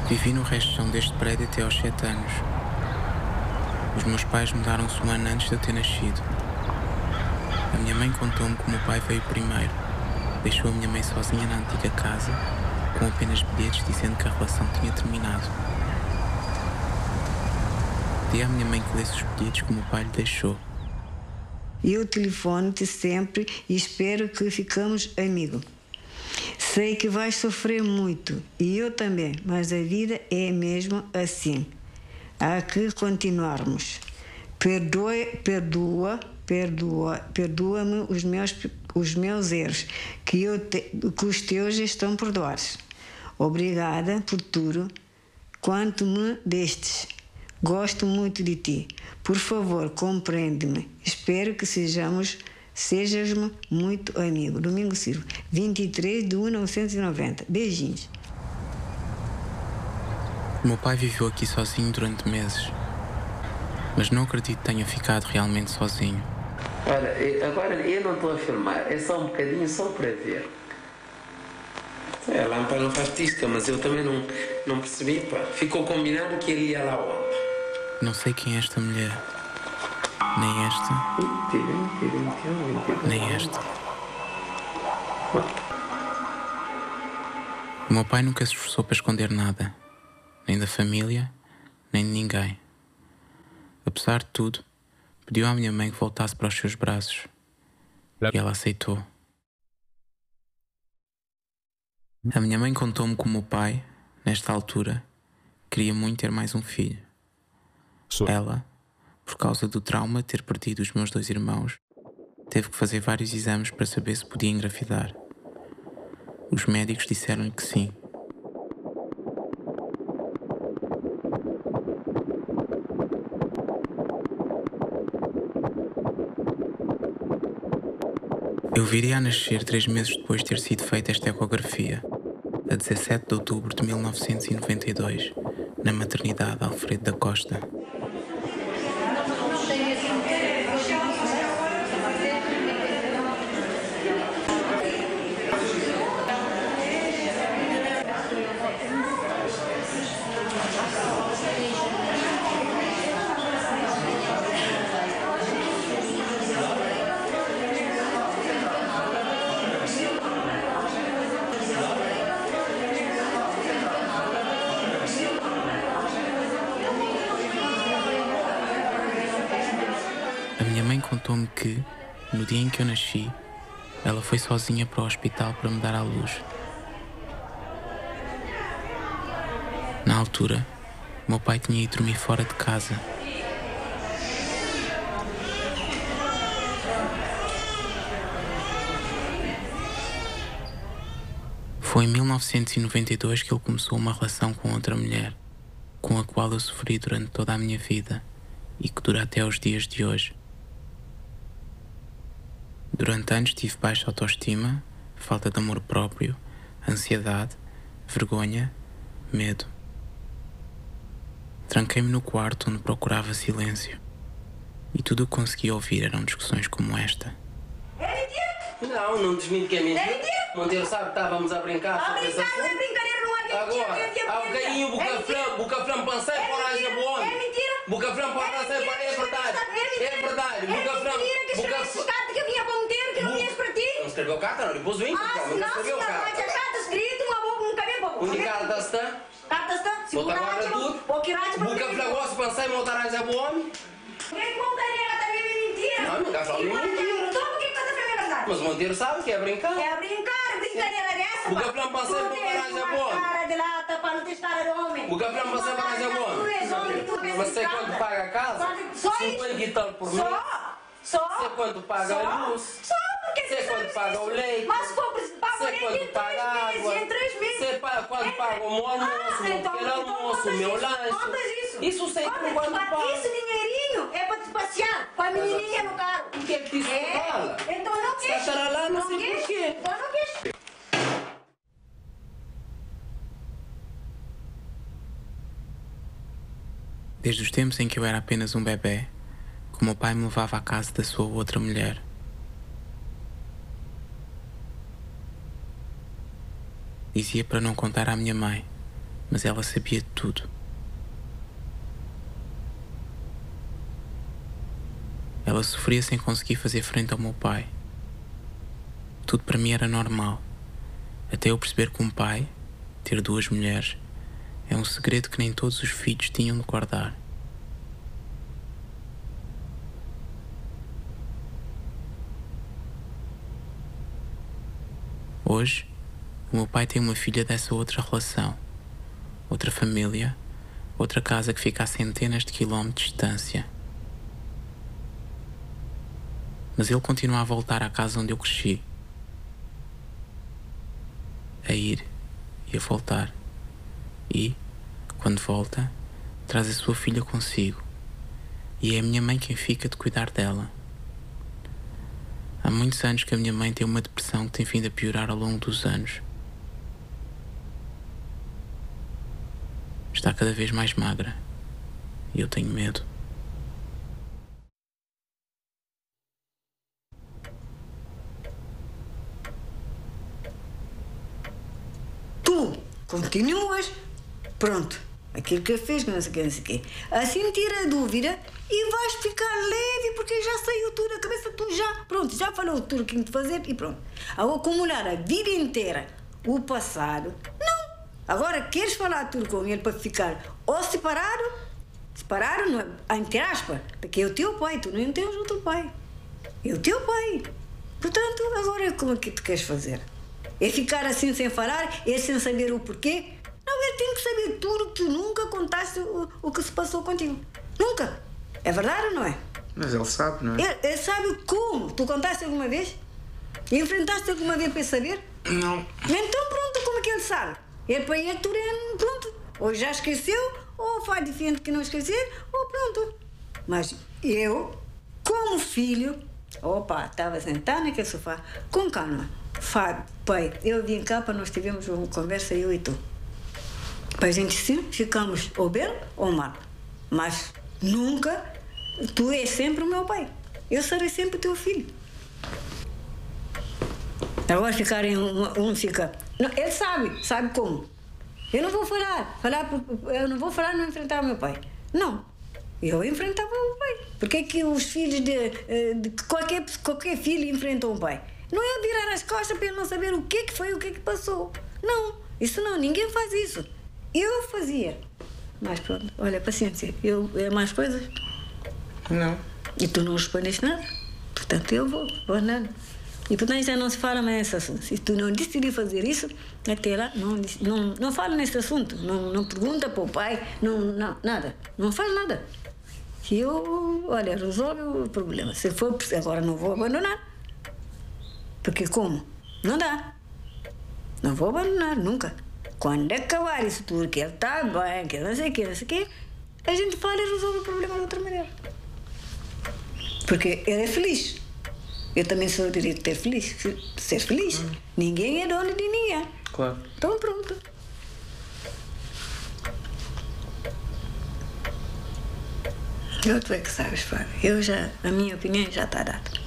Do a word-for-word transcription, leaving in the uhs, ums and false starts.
Vivi no resto deste prédio até aos sete anos. Os meus pais mudaram-se um ano antes de eu ter nascido. A minha mãe contou-me que o meu pai veio primeiro. Deixou a minha mãe sozinha na antiga casa, com apenas bilhetes dizendo que a relação tinha terminado. Pedi à minha mãe que lesse os bilhetes que o meu pai lhe deixou. Eu telefono-te sempre e espero que ficamos amigos. Sei que vais sofrer muito, e eu também, mas a vida é mesmo assim. Há que continuarmos. Perdoa, perdoa, perdoa, perdoa-me os meus, os meus erros, que, eu te, que os teus estão perdoados. Obrigada por tudo quanto me destes. Gosto muito de ti. Por favor, compreende-me. Espero que sejamos Sejas muito amigo. Domingo Silva, vinte e três de mil novecentos e noventa. Beijinhos. O meu pai viveu aqui sozinho durante meses. Mas não acredito que tenha ficado realmente sozinho. Ora, agora eu não estou a filmar. É só um bocadinho, só para ver. É, a lâmpada não faz tisca, mas eu também não, não percebi, pá. Ficou combinado que ele ia lá onde? Não sei quem é esta mulher. Nem esta. Nem esta. O meu pai nunca se esforçou para esconder nada. Nem da família, nem de ninguém. Apesar de tudo, pediu à minha mãe que voltasse para os seus braços. E ela aceitou. A minha mãe contou-me que o meu pai, nesta altura, queria muito ter mais um filho. Ela, por causa do trauma de ter perdido os meus dois irmãos, teve que fazer vários exames para saber se podia engravidar. Os médicos disseram-lhe que sim. Eu viria a nascer três meses depois de ter sido feita esta ecografia, a dezassete de outubro de mil novecentos e noventa e dois, na maternidade Alfredo da Costa. A minha mãe contou-me que, no dia em que eu nasci, ela foi sozinha para o hospital para me dar à luz. Na altura, o meu pai tinha ido dormir fora de casa. Foi em mil novecentos e noventa e dois que ele começou uma relação com outra mulher, com a qual eu sofri durante toda a minha vida e que dura até os dias de hoje. Durante anos tive baixa autoestima, falta de amor próprio, ansiedade, vergonha, medo. Tranquei-me no quarto onde procurava silêncio. E tudo o que conseguia ouvir eram discussões como esta. É mentira? Não, não desminto que é mentira. É mentira? Monteiro sabe que estávamos a brincar. A brincar, não é brincadeira, não é mentira. Agora, há bocadinho, bucafrão, bucafrão, pensei por aí de bom. É mentira. Bucafrão, pensei por aí, é verdade. É verdade, bucafrão. É mentira que escreveste carta que eu vinha para Monteiro, que não vinhas para ti. Não escreveu carta, não, depois vim. Ah, se não, se não, mas a carta escrita, uma boca, um cabelo para Onde carta está? Carta está, segura agora tudo. o que irá te Bucafrão, gosto, pensei, montarás a bom. Quem montaria também é mentira. Não, nunca falei mentira. Então por que estás a fazer a verdade? Mas o Monteiro sabe que é brincar. É brincar, brincadeira dessa. O Gabriel passei por garagem é bom. Cara de lata, para não ter cara de homem. O Gabriel passei por garagem é bom. Tu és homem, tu és Mas sei quanto paga a casa? Só cinquenta e tal por mês. Só? Só? Sei quanto paga a luz. Só? Porque sei quanto paga o leite. Mas for paga o sei leite quanto em paga a três meses, água. em três meses. Sei quanto paga o meu almoço, o meu pequeno almoço, o meu lanche. Isso sei por quanto paga. Esse dinheirinho é para te passear, para a menininha no carro. O que é que isso fala? Então não quer. Se estará lá, não sei porquê. Então não quer. Desde os tempos em que eu era apenas um bebê, que o meu pai me levava à casa da sua outra mulher. Dizia para não contar à minha mãe, mas ela sabia de tudo. Ela sofria sem conseguir fazer frente ao meu pai. Tudo para mim era normal, até eu perceber que um pai, ter duas mulheres, é um segredo que nem todos os filhos tinham de guardar. Hoje, o meu pai tem uma filha dessa outra relação, outra família, outra casa que fica a centenas de quilómetros de distância. Mas ele continua a voltar à casa onde eu cresci. A ir e a voltar. E, quando volta, traz a sua filha consigo. E é a minha mãe quem fica de cuidar dela. Há muitos anos que a minha mãe tem uma depressão que tem vindo a piorar ao longo dos anos. Está cada vez mais magra. E eu tenho medo. Tu continuas, pronto, aquilo que fez, que não sei o que, não sei o quê, a sentir a dúvida e vais ficar leve porque já saiu tudo da cabeça, tu já, pronto, já falou tudo o que tinha de fazer e pronto. Ao acumular a vida inteira o passado, não. Agora queres falar tudo com ele para ficar ou separado, separado, não é, entre aspas, porque é o teu pai, tu não tens outro pai. É o teu pai. Portanto, agora como é que tu queres fazer? É ficar assim sem falar, é sem saber o porquê? Não, ele tem que saber tudo, que tu nunca contaste o, o que se passou contigo. Nunca. É verdade ou não é? Mas ele sabe, não é? Ele, ele sabe como? Tu contaste alguma vez? Enfrentaste alguma vez para saber? Não. Então pronto, como é que ele sabe? Ele para ele tudo é pronto. Ou já esqueceu, ou faz diferente que não esquecer, ou pronto. Mas eu, como filho, opa, estava sentado naquele sofá, com calma. Fábio, pai, eu vim cá para nós tivemos uma conversa, eu e tu. Para a gente sim, ficamos ou bem ou mal. Mas nunca, tu és sempre o meu pai. Eu serei sempre teu filho. Agora ficarem, um, um fica... Não, ele sabe, sabe como. Eu não vou falar, falar, eu não vou falar não enfrentar o meu pai. Não, eu enfrentava o meu pai. Porque é que os filhos de, de qualquer, qualquer filho enfrentam o pai? Não é virar as costas para ele não saber o que, que foi, o que, que passou. Não, isso não, ninguém faz isso. Eu fazia. Mas pronto, olha, paciência, eu, é mais coisas? Não. E tu não respondeste nada. Portanto, eu vou, vou nada. E portanto já não se fala mais nesse assunto. Se tu não decidir fazer isso, até lá, não, não, não fala nesse assunto. Não, não pergunta para o pai, não, não, nada. Não faz nada. E eu, olha, resolve o problema. Se for, agora não vou abandonar. Porque como? Não dá. Não vou abandonar, nunca. Quando acabar isso tudo, que ele está bem, que não sei o que, não sei o que, a gente fala e resolve o problema de outra maneira. Porque ele é feliz. Eu também sou o direito de ser feliz. Ser feliz. Hum. Ninguém é dono de ninguém. Claro. Então pronto. Eu, tu é que sabes, Fábio. Eu já, a minha opinião já está dada.